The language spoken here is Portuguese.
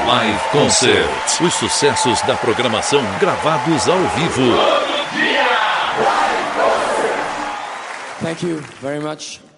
Live Concert. Os sucessos da programação gravados ao vivo. Thank you very much.